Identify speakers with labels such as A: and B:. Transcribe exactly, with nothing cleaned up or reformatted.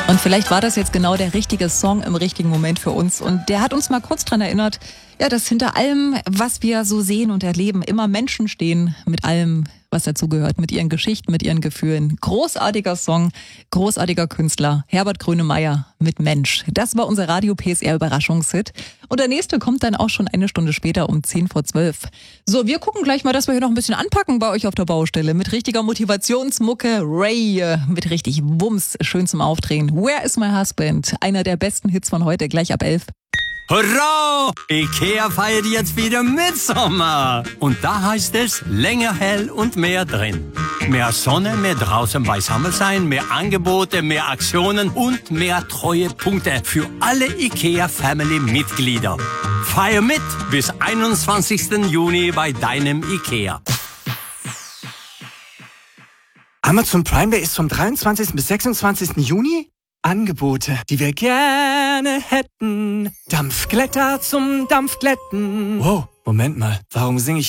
A: Und vielleicht war das jetzt genau der richtige Song im richtigen Moment für uns. Und der hat uns mal kurz dran erinnert, ja, dass hinter allem, was wir so sehen und erleben, immer Menschen stehen mit allem, was dazugehört, mit ihren Geschichten, mit ihren Gefühlen. Großartiger Song, großartiger Künstler, Herbert Grönemeyer mit Mensch. Das war unser Radio-P S R-Überraschungshit. Und der nächste kommt dann auch schon eine Stunde später um zehn vor zwölf. So, wir gucken gleich mal, dass wir hier noch ein bisschen anpacken bei euch auf der Baustelle. Mit richtiger Motivationsmucke, Ray, mit richtig Wumms, schön zum Aufdrehen. Where is my husband? Einer der besten Hits von heute, gleich ab elf.
B: Hurra! Ikea feiert jetzt wieder Mitsommer. Und da heißt es länger hell und mehr drin. Mehr Sonne, mehr draußen beisammen sein, mehr Angebote, mehr Aktionen und mehr Treuepunkte für alle Ikea-Family-Mitglieder. Feier mit bis einundzwanzigsten Juni bei deinem Ikea.
C: Amazon Prime Day ist vom dreiundzwanzigsten bis sechsundzwanzigsten Juni? Angebote, die wir gerne hätten. Dampfglätter zum Dampfglätten. Wow, Moment mal, warum singe ich